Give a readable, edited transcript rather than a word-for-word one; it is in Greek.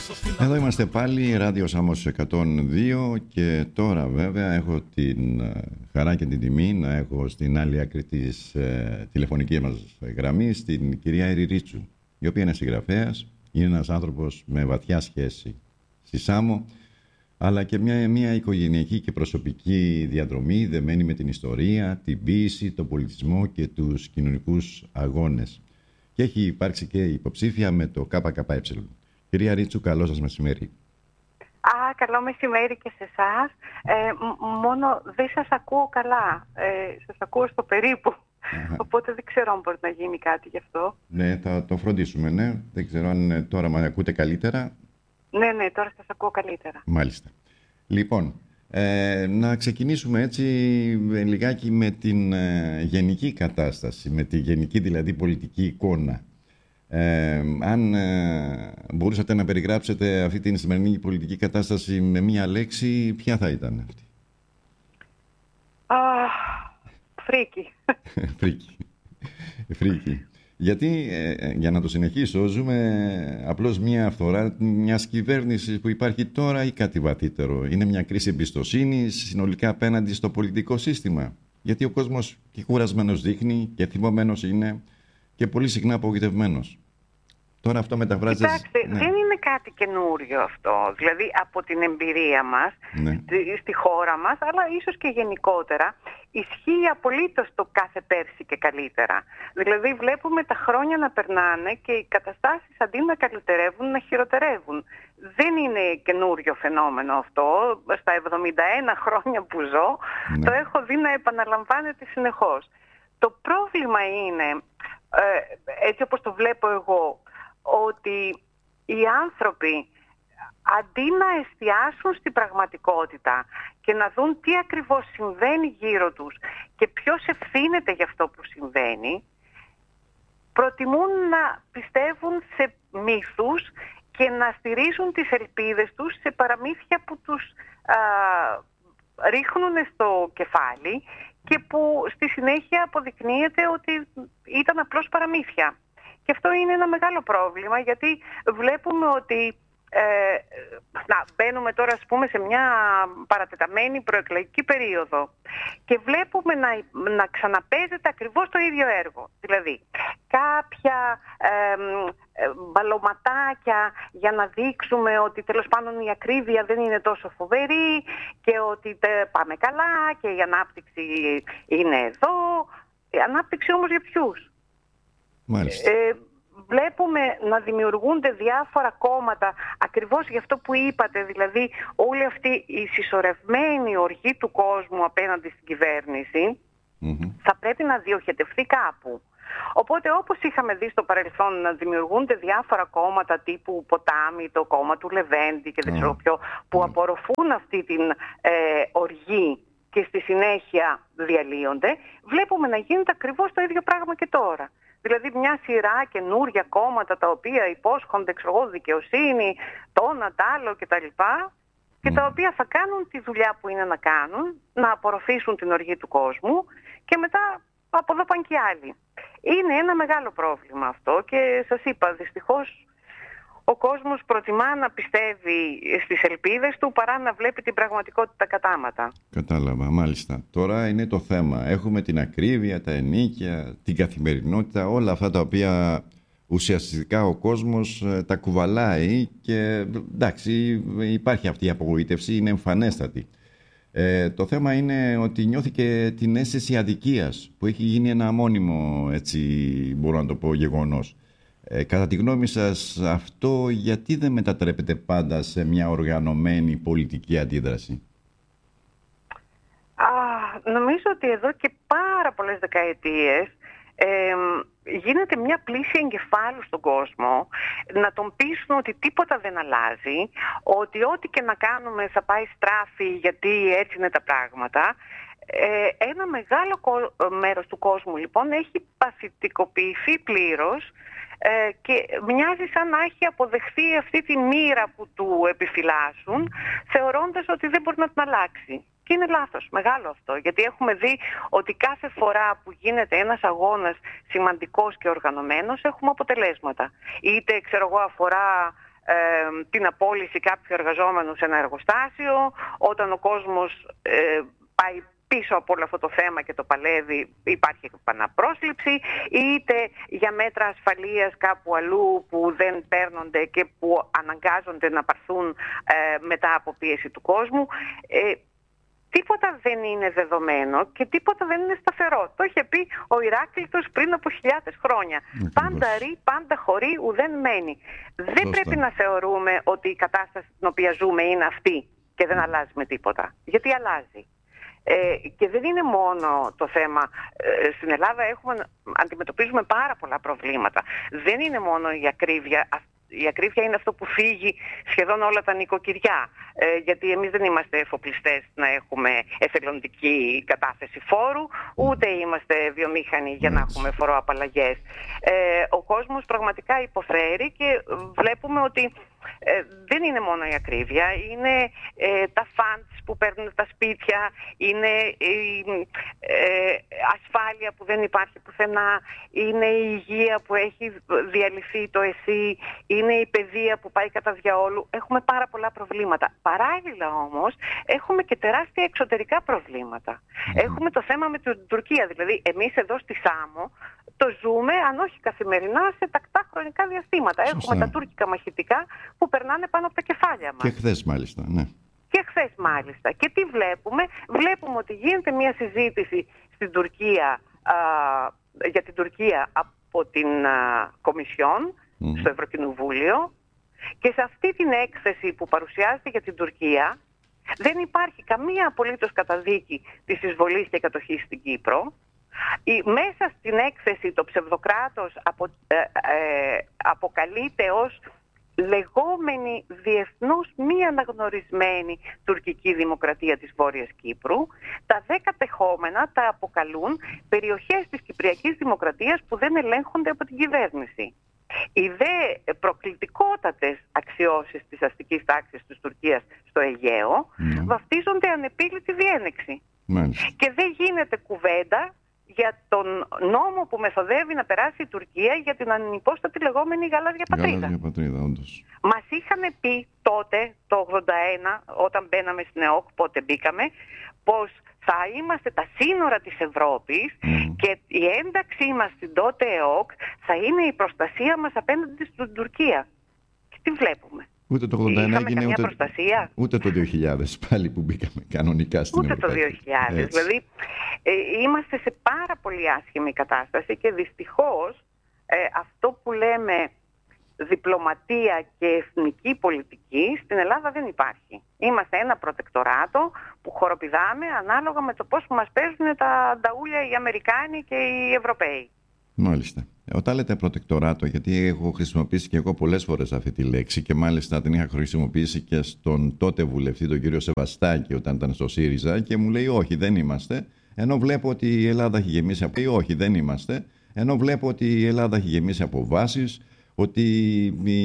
Εδώ είμαστε πάλι, Ράδιο Σάμος 102 και τώρα βέβαια έχω την χαρά και την τιμή να έχω στην άλλη άκρη της τηλεφωνικής μας γραμμής την κυρία Ήρη Ρίτσου, η οποία είναι συγγραφέας, είναι ένας άνθρωπος με βαθιά σχέση στη Σάμο, αλλά και μια οικογενειακή και προσωπική διαδρομή δεμένη με την ιστορία, την ποίηση, τον πολιτισμό και τους κοινωνικούς αγώνες. Και έχει υπάρξει και υποψήφια με το ΚΚΕ. Κυρία Ρίτσου, καλό σας μεσημέρι. Καλό μεσημέρι και σε εσάς. Μόνο δεν σας ακούω καλά. Σας ακούω στο περίπου. Οπότε δεν ξέρω αν μπορεί να γίνει κάτι γι' αυτό. Ναι, θα το φροντίσουμε, ναι. Δεν ξέρω αν τώρα με ακούτε καλύτερα. Ναι, τώρα σας ακούω καλύτερα. Μάλιστα. Λοιπόν, να ξεκινήσουμε έτσι λιγάκι με την γενική κατάσταση, με τη γενική δηλαδή πολιτική εικόνα. Αν μπορούσατε να περιγράψετε αυτή την σημερινή πολιτική κατάσταση με μία λέξη, ποια θα ήταν αυτή? Φρίκι. Γιατί, για να το συνεχίσω, ζούμε απλώς μία φθορά μιας κυβέρνησης που υπάρχει τώρα ή κάτι βαθύτερο? Είναι μια κρίση εμπιστοσύνης συνολικά απέναντι στο πολιτικό σύστημα? Γιατί ο κόσμος και κουρασμένος δείχνει και θυμωμένος είναι και πολύ συχνά απογοητευμένος. Τώρα αυτό μεταφράζεται... Κοιτάξτε, δεν είναι κάτι καινούριο αυτό. Δηλαδή από την εμπειρία μας, στη χώρα μας, αλλά ίσως και γενικότερα, ισχύει απολύτως το κάθε πέρσι και καλύτερα. Δηλαδή βλέπουμε τα χρόνια να περνάνε και οι καταστάσεις αντί να καλυτερεύουν, να χειροτερεύουν. Δεν είναι καινούριο φαινόμενο αυτό. Στα 71 χρόνια που ζω, το έχω δει να επαναλαμβάνεται συνεχώς. Το πρόβλημα είναι, έτσι όπως το βλέπω εγώ, ότι οι άνθρωποι αντί να εστιάσουν στην πραγματικότητα και να δουν τι ακριβώς συμβαίνει γύρω τους και ποιος ευθύνεται για αυτό που συμβαίνει, προτιμούν να πιστεύουν σε μύθους και να στηρίζουν τις ελπίδες τους σε παραμύθια που τους ρίχνουν στο κεφάλι και που στη συνέχεια αποδεικνύεται ότι ήταν απλώς παραμύθια. Και αυτό είναι ένα μεγάλο πρόβλημα, γιατί βλέπουμε ότι μπαίνουμε τώρα, ας πούμε, σε μια παρατεταμένη προεκλογική περίοδο και βλέπουμε να ξαναπέζεται ακριβώς το ίδιο έργο. Δηλαδή, κάποια μπαλωματάκια για να δείξουμε ότι τέλος πάντων η ακρίβεια δεν είναι τόσο φοβερή και ότι πάμε καλά και η ανάπτυξη είναι εδώ. Η ανάπτυξη όμως για ποιους? Βλέπουμε να δημιουργούνται διάφορα κόμματα ακριβώς για αυτό που είπατε, δηλαδή όλη αυτή η συσσωρευμένη οργή του κόσμου απέναντι στην κυβέρνηση θα πρέπει να διοχετευθεί κάπου. Οπότε όπως είχαμε δει στο παρελθόν να δημιουργούνται διάφορα κόμματα τύπου Ποτάμι, το κόμμα του Λεβέντη και δεν ξέρω ποιο, που απορροφούν αυτή την οργή και στη συνέχεια διαλύονται, βλέπουμε να γίνεται ακριβώς το ίδιο πράγμα και τώρα. Δηλαδή μια σειρά καινούρια κόμματα τα οποία υπόσχονται δικαιοσύνη, το ένα τ' άλλο κτλ. Και τα οποία θα κάνουν τη δουλειά που είναι να κάνουν, να απορροφήσουν την οργή του κόσμου και μετά από εδώ πάνε και άλλοι. Είναι ένα μεγάλο πρόβλημα αυτό και σας είπα, δυστυχώς ο κόσμος προτιμά να πιστεύει στις ελπίδες του παρά να βλέπει την πραγματικότητα κατάματα. Κατάλαβα, μάλιστα. Τώρα είναι το θέμα. Έχουμε την ακρίβεια, τα ενοίκια, την καθημερινότητα, όλα αυτά τα οποία ουσιαστικά ο κόσμος τα κουβαλάει και εντάξει, υπάρχει αυτή η απογοήτευση, είναι εμφανέστατη. Το θέμα είναι ότι νιώθηκε την αίσθηση αδικίας που έχει γίνει ένα μόνιμο, έτσι μπορώ να το πω, γεγονός. Κατά τη γνώμη σας αυτό γιατί δεν μετατρέπεται πάντα σε μια οργανωμένη πολιτική αντίδραση? Νομίζω ότι εδώ και πάρα πολλές δεκαετίες γίνεται μια πλήση εγκεφάλου στον κόσμο να τον πείσουν ότι τίποτα δεν αλλάζει, ότι ό,τι και να κάνουμε θα πάει στράφη γιατί έτσι είναι τα πράγματα. Ένα μεγάλο μέρος του κόσμου λοιπόν έχει παθητικοποιηθεί πλήρως και μοιάζει σαν να έχει αποδεχθεί αυτή τη μοίρα που του επιφυλάσσουν, θεωρώντας ότι δεν μπορεί να την αλλάξει. Και είναι λάθος, μεγάλο αυτό, γιατί έχουμε δει ότι κάθε φορά που γίνεται ένας αγώνας σημαντικός και οργανωμένος έχουμε αποτελέσματα. Είτε, ξέρω εγώ, αφορά την απόλυση κάποιου εργαζόμενου σε ένα εργοστάσιο, όταν ο κόσμος πάει πίσω από όλο αυτό το θέμα και το παλεύει, υπάρχει επαναπρόσληψη, είτε για μέτρα ασφαλείας κάπου αλλού που δεν παίρνονται και που αναγκάζονται να πάρθουν μετά από πίεση του κόσμου. Τίποτα δεν είναι δεδομένο και τίποτα δεν είναι σταθερό. Το είχε πει ο Ηράκλειτος πριν από χιλιάδες χρόνια. Πάντα ρί, πάντα χωρί, ουδέν μένει. Δεν πρέπει να θεωρούμε ότι η κατάσταση στην οποία ζούμε είναι αυτή και δεν αλλάζει με τίποτα. Γιατί αλλάζει. Και δεν είναι μόνο το θέμα. Στην Ελλάδα αντιμετωπίζουμε πάρα πολλά προβλήματα. Δεν είναι μόνο η ακρίβεια. Η ακρίβεια είναι αυτό που φύγει σχεδόν όλα τα νοικοκυριά. Γιατί εμείς δεν είμαστε εφοπλιστές να έχουμε εθελοντική κατάθεση φόρου, ούτε είμαστε βιομήχανοι για να έχουμε φοροαπαλλαγές. Ο κόσμος πραγματικά υποφέρει και βλέπουμε ότι δεν είναι μόνο η ακρίβεια, είναι τα funds που παίρνουν τα σπίτια, είναι η ασφάλεια που δεν υπάρχει πουθενά, είναι η υγεία που έχει διαλυθεί το ΕΣΥ, είναι η παιδεία που πάει κατά διαόλου. Έχουμε πάρα πολλά προβλήματα. Παράλληλα όμως έχουμε και τεράστια εξωτερικά προβλήματα. Έχουμε το θέμα με την Τουρκία. Δηλαδή εμείς εδώ στη Σάμο το ζούμε, αν όχι καθημερινά, σε τακτά χρονικά διαστήματα. Έχουμε τα τουρκικά μαχητικά που περνάνε πάνω από τα κεφάλια μας. Και χθες μάλιστα, ναι. Και χθες μάλιστα. Και τι βλέπουμε? Βλέπουμε ότι γίνεται μια συζήτηση στην Τουρκία, για την Τουρκία από την Κομισιόν στο Ευρωκοινοβούλιο, και σε αυτή την έκθεση που παρουσιάζεται για την Τουρκία δεν υπάρχει καμία απολύτως καταδίκη της εισβολής και κατοχής στην Κύπρο. Μέσα στην έκθεση το ψευδοκράτος αποκαλείται ως λεγόμενη διεθνώς μη αναγνωρισμένη τουρκική δημοκρατία της Βόρειας Κύπρου. Τα 10 κατεχόμενα τα αποκαλούν περιοχές της Κυπριακής Δημοκρατίας που δεν ελέγχονται από την κυβέρνηση. Οι δε προκλητικότατες αξιώσεις της αστικής τάξης της Τουρκίας στο Αιγαίο βαφτίζονται ανεπίλητη διένεξη. Και δεν γίνεται κουβέντα για τον νόμο που μεθοδεύει να περάσει η Τουρκία για την ανυπόστατη λεγόμενη γαλάζια πατρίδα. Μας είχαν πει τότε, το 1981, όταν μπαίναμε στην ΕΟΚ, πότε μπήκαμε, πως θα είμαστε τα σύνορα της Ευρώπης και η ένταξή μας στην τότε ΕΟΚ θα είναι η προστασία μας απέναντι στην Τουρκία. Και τι βλέπουμε? Ούτε το 81 έγινε, ούτε το 2000 πάλι που μπήκαμε κανονικά στην Ευρώπη. Ούτε το 2000. Δηλαδή είμαστε σε πάρα πολύ άσχημη κατάσταση και δυστυχώς αυτό που λέμε διπλωματία και εθνική πολιτική στην Ελλάδα δεν υπάρχει. Είμαστε ένα προτεκτοράτο που χοροπηδάμε ανάλογα με το πώς μας παίζουν τα ανταούλια οι Αμερικάνοι και οι Ευρωπαίοι. Μάλιστα. Όταν λέτε προτεκτοράτο, γιατί έχω χρησιμοποιήσει και εγώ πολλές φορές αυτή τη λέξη και μάλιστα την είχα χρησιμοποιήσει και στον τότε βουλευτή, τον κύριο Σεβαστάκη, όταν ήταν στο ΣΥΡΙΖΑ, και μου λέει όχι, δεν είμαστε. Ενώ βλέπω ότι η Ελλάδα έχει γεμίσει από αποβάσεις, ότι